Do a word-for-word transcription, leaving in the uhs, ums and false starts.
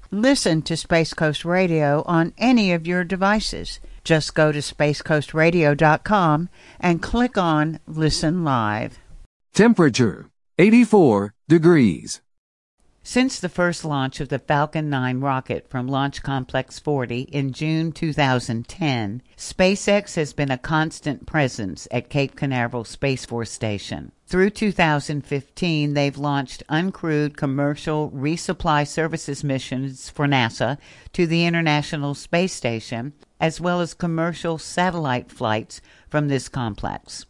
Listen to Space Coast Radio on any of your devices. Just go to space coast radio dot com and click on Listen Live. Temperature, eighty-four degrees. Since the first launch of the Falcon nine rocket from Launch Complex forty in June two thousand ten, SpaceX has been a constant presence at Cape Canaveral Space Force Station. Through two thousand fifteen, they've launched uncrewed commercial resupply services missions for NASA to the International Space Station, as well as commercial satellite flights from this complex.